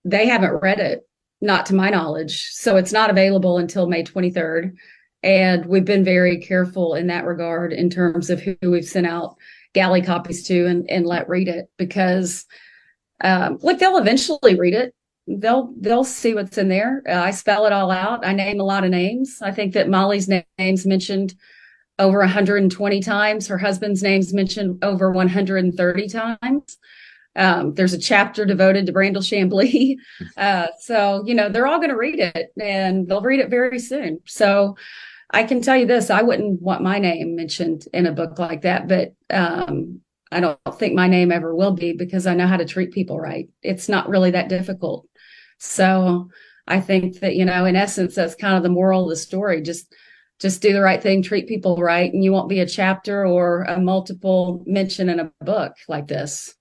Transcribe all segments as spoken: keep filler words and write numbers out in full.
they haven't read it, not to my knowledge. So it's not available until May twenty-third. And we've been very careful in that regard in terms of who we've sent out galley copies to and, and let read it because, um, look, they'll eventually read it. They'll they'll see what's in there. Uh, I spell it all out. I name a lot of names. I think that Molly's na- name's mentioned over one hundred twenty times. Her husband's name's mentioned over one hundred thirty times. Um, there's a chapter devoted to Brandel Chamblee. Uh, so, you know, they're all going to read it and they'll read it very soon. So I can tell you this, I wouldn't want my name mentioned in a book like that, but um, I don't think my name ever will be because I know how to treat people right. It's not really that difficult. So I think that, you know, in essence, that's kind of the moral of the story. Just just do the right thing, treat people right, and you won't be a chapter or a multiple mention in a book like this.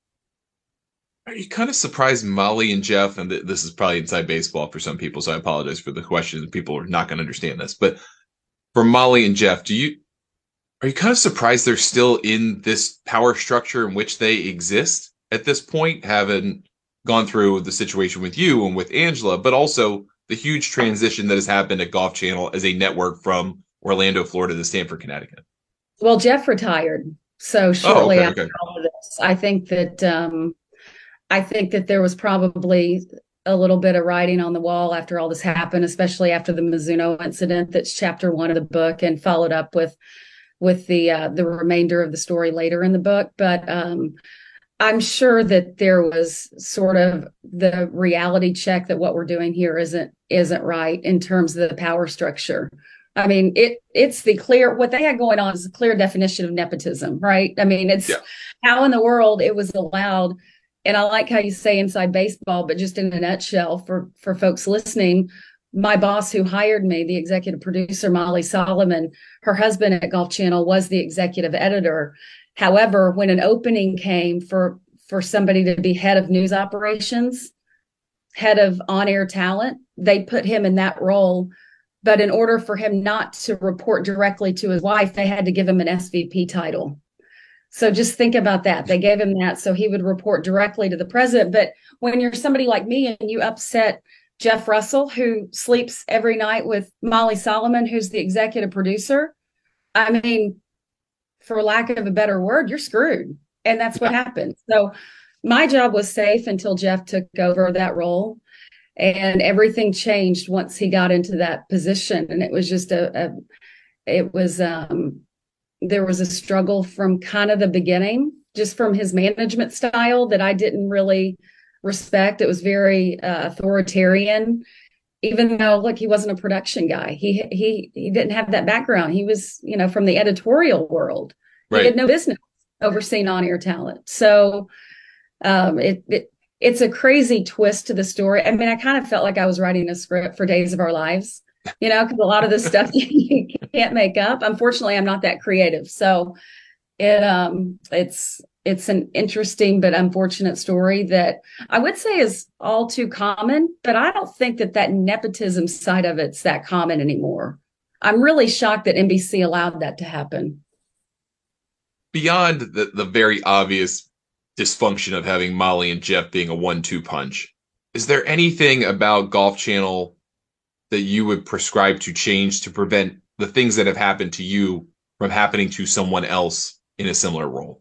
Are you kind of surprised Molly and Jeff, and th- this is probably inside baseball for some people, so I apologize for the question. People are not going to understand this, but for Molly and Jeff, do you are you kind of surprised they're still in this power structure in which they exist at this point, having gone through the situation with you and with Angela, but also the huge transition that has happened at Golf Channel as a network from Orlando, Florida to Stamford, Connecticut? Well, Jeff retired. So Oh, shortly okay, after okay. all of this, I think that um, I think that there was probably a little bit of writing on the wall after all this happened, especially after the Mizuno incident. That's chapter one of the book, and followed up with with the uh, the remainder of the story later in the book. But um, I'm sure that there was sort of the reality check that what we're doing here isn't isn't right in terms of the power structure. I mean, it it's the clear what they had going on is a clear definition of nepotism, right? I mean, it's Yeah. how in the world it was allowed. And I like how you say inside baseball, but just in a nutshell for for folks listening, my boss who hired me, the executive producer, Molly Solomon, her husband at Golf Channel was the executive editor. However, when an opening came for for somebody to be head of news operations, head of on-air talent, they put him in that role. But in order for him not to report directly to his wife, they had to give him an S V P title. So just think about that. They gave him that so he would report directly to the president. But when you're somebody like me and you upset Jeff Russell, who sleeps every night with Molly Solomon, who's the executive producer, I mean, for lack of a better word, you're screwed. And that's what Yeah. happened. So my job was safe until Jeff took over that role. And everything changed once he got into that position. And it was just a, a it was, um, there was a struggle from kind of the beginning, just from his management style that I didn't really respect. It was very uh, authoritarian, even though, look, he wasn't a production guy. He he he didn't have that background. He was, you know, from the editorial world. He had Right. no business overseeing on-air talent. So um, it, it it's a crazy twist to the story. I mean, I kind of felt like I was writing a script for Days of Our Lives, you know, because a lot of this stuff you can't make up. Unfortunately, I'm not that creative. So it um it's it's an interesting but unfortunate story that I would say is all too common, but I don't think that that nepotism side of it's that common anymore. I'm really shocked that N B C allowed that to happen. Beyond the, the very obvious dysfunction of having Molly and Jeff being a one two punch, is there anything about Golf Channel that you would prescribe to change to prevent the things that have happened to you from happening to someone else in a similar role?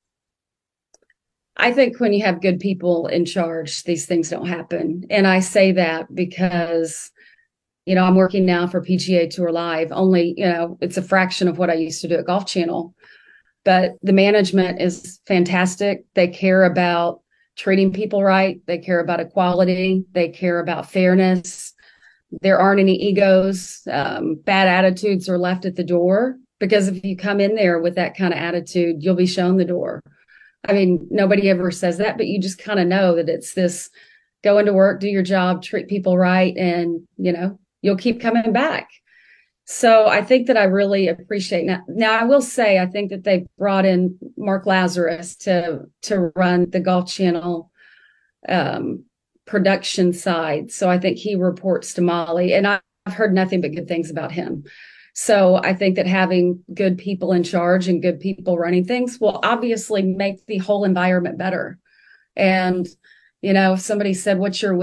I think when you have good people in charge, these things don't happen. And I say that because, you know, I'm working now for P G A Tour Live. Only, you know, it's a fraction of what I used to do at Golf Channel. But the management is fantastic. They care about treating people right. They care about equality. They care about fairness. There aren't any egos. Um, bad attitudes are left at the door because if you come in there with that kind of attitude, you'll be shown the door. I mean, nobody ever says that, but you just kind of know that it's this go into work, do your job, treat people right, and, you know, you'll keep coming back. So I think that I really appreciate now. Now I will say I think that they brought in Mark Lazarus to to run the Golf Channel um, production side. So I think he reports to Molly, and I've heard nothing but good things about him. So I think that having good people in charge and good people running things will obviously make the whole environment better. And you know, if somebody said, "What's your